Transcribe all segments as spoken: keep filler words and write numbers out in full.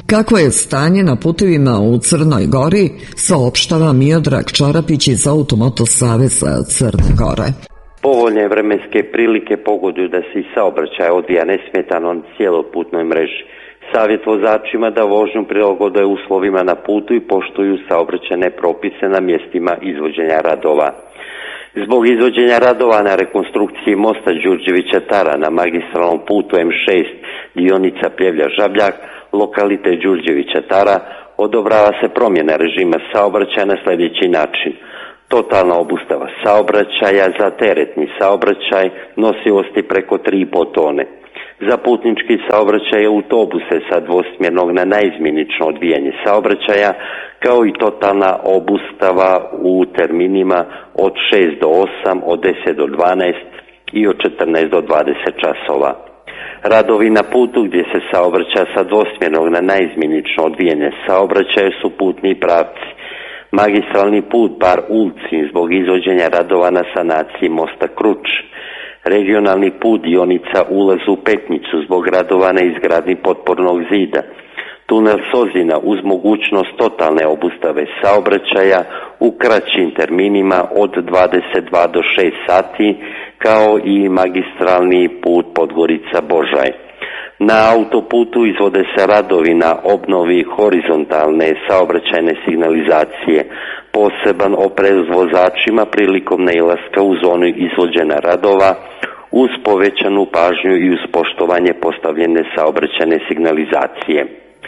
Kakvo je stanje na putevima u Crnoj Gori, saopštava Miodrag Čarapić iz Automoto saveza Crne Gore. Povoljne vremenske prilike pogoduju da se i saobraćaj odvija nesmetano na cijeloj putnoj mreži. Savjet vozačima da vožnju prilagode uslovima na putu i poštuju saobraćajne propise na mjestima izvođenja radova. Zbog izvođenja radova na rekonstrukciji mosta Đurđevića Tara na magistralnom putu M šest dionica Pljevlja-Žabljak, lokalitet Đurđevića Tara, odobrava se promjena režima saobraćaja na sljedeći način. Totalna obustava saobraćaja za teretni saobraćaj nosivosti preko tri i pol tone. Za putnički saobraćaj autobuse sa dvosmjernog na naizmjenično odvijanje saobraćaja, kao i totalna obustava u terminima od šest do osam, od deset do dvanaest i od četrnaest do dvadeset časova. Radovi na putu gdje se saobraća sa dvosmjernog na naizmjenično odvijanje saobraćaja su putni pravci. Magistralni put Bar Ulcin zbog izvođenja radova na sanaciji mosta Kruč. Regionalni put dionica Ulaz u Petnicu zbog radova na izgradnji potpornog zida. Tunel Sozina uz mogućnost totalne obustave saobraćaja u kraćim terminima od dvadeset dva do šest sati, kao i magistralni put Podgorica Božaj. Na autoputu izvode se radovi na obnovi horizontalne saobraćajne signalizacije. Poseban oprez vozačima prilikom nailaska u zonu izvođenja radova uz povećanu pažnju i uz poštovanje postavljene saobraćajne signalizacije.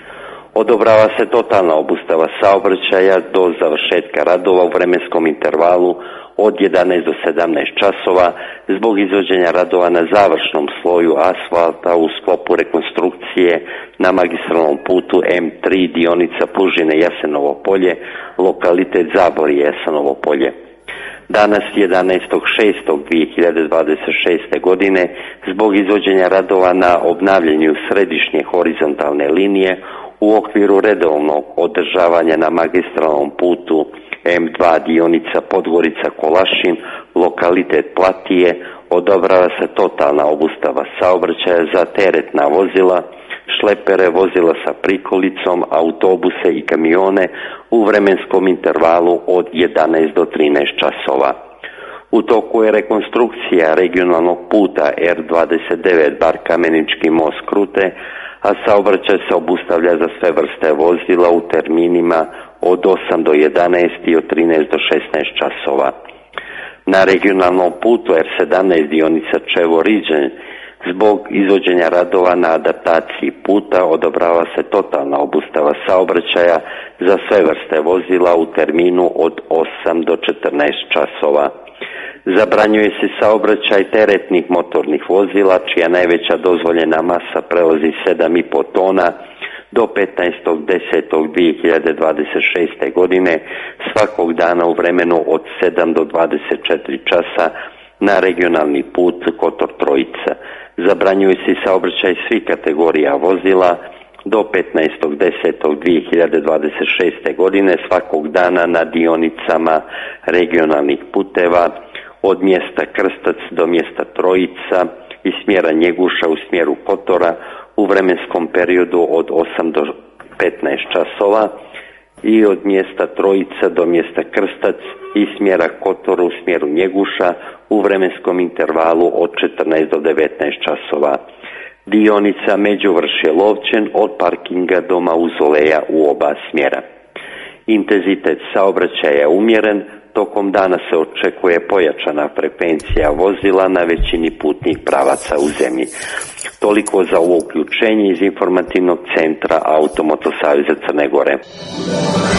Odobrava se totalna obustava saobraćaja do završetka radova u vremenskom intervalu od jedanaest do sedamnaest časova zbog izvođenja radova na završnom sloju asfalta u sklopu rekonstrukcije na magistralnom putu M tri dionica Plužine Jasenovo polje, lokalitet Zaborje Jasenovo polje. Danas jedanaestog šestog dvije hiljade dvadeset šeste. godine zbog izvođenja radova na obnavljanju središnje horizontalne linije u okviru redovnog održavanja na magistralnom putu M dva dionica Podgorica Kolašin, lokalitet Platije, odobrava se totalna obustava saobraćaja za teretna vozila, šlepere, vozila sa prikolicom, autobuse i kamione u vremenskom intervalu od jedanaest do trinaest časova. U toku je rekonstrukcija regionalnog puta R dvadeset devet Bar Kamenički most Krute, a saobraćaj se obustavlja za sve vrste vozila u terminima od osam do jedanaest i od trinaest do šesnaest časova. Na regionalnom putu R sedamnaest dionica Čevo-Riđen zbog izvođenja radova na adaptaciji puta odobrava se totalna obustava saobraćaja za sve vrste vozila u terminu od osam do četrnaest časova. Zabranjuje se saobraćaj teretnih motornih vozila čija najveća dozvoljena masa prelazi sedam i pol tona do petnaestog desetog dvije hiljade dvadeset šeste. godine svakog dana u vremenu od sedam do dvadeset četiri časa na regionalni put Kotor Trojica. Zabranjuje se saobraćaj svih kategorija vozila do petnaestog desetog dvije hiljade dvadeset šeste. godine svakog dana na dionicama regionalnih puteva od mjesta Krstac do mjesta Trojica i smjera Njeguša u smjeru Kotora u vremenskom periodu od osam do petnaest časova i od mjesta Trojica do mjesta Krstac i smjera Kotora u smjeru Njeguša u vremenskom intervalu od četrnaest do devetnaest časova. Dionica Međuvršje Lovćen od parkinga do Mauzoleja u oba smjera. Intenzitet saobraćaja je umjeren, tokom dana se očekuje pojačana frekvencija vozila na većini putnih pravaca u zemlji. Toliko za ovo uključenje iz informativnog centra Automoto saveza Crne Gore.